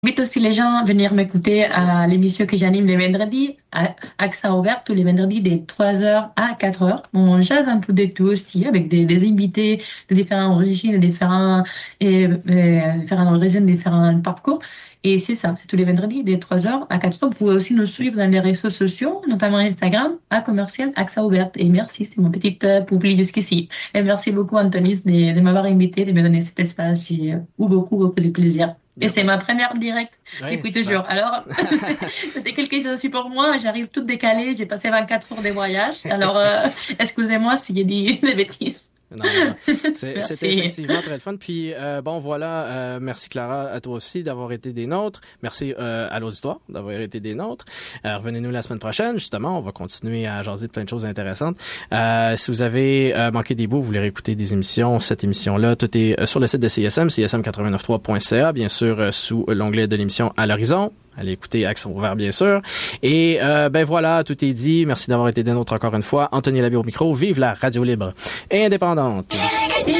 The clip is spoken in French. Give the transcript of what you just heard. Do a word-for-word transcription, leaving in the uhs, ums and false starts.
J'invite aussi les gens à venir m'écouter à l'émission que j'anime les vendredis, à Axa Ouvert, tous les vendredis de trois heures à quatre heures. On jase un peu de tout aussi, avec des, des invités de différentes origines, de différents, et, euh, différentes origines, différents parcours. Et c'est ça, c'est tous les vendredis de trois heures à quatre heures. Vous pouvez aussi nous suivre dans les réseaux sociaux, notamment Instagram, à commercial Axa Ouvert. Et merci, c'est mon petit euh, public jusqu'ici. Et merci beaucoup, Antonis, de, de m'avoir invité, de me donner cet espace. J'ai eu beaucoup, beaucoup de plaisir. Et c'est ma première directe Oui, depuis super. toujours. Alors, c'était quelque chose aussi pour moi. J'arrive toute décalée. J'ai passé vingt-quatre heures de voyage. Alors, euh, excusez-moi s'il y a des, des bêtises. Non, non, non. C'est- C'était Merci. effectivement très le fun. Puis euh, bon, voilà, euh, merci Clara, à toi aussi d'avoir été des nôtres. Merci euh, à l'auditoire d'avoir été des nôtres. Euh, revenez-nous la semaine prochaine, justement. On va continuer à jaser de plein de choses intéressantes. Euh, si vous avez euh, manqué des bouts, vous voulez réécouter des émissions, cette émission-là, tout est euh, sur le site de C S M, c s m quatre-vingt-neuf trois point c a, bien sûr, euh, sous l'onglet de l'émission À l'horizon. Allez écouter Accent ouvert, bien sûr. Et euh, ben voilà, tout est dit. Merci d'avoir été des nôtres encore une fois. Anthony Labie au micro. Vive la radio libre et indépendante.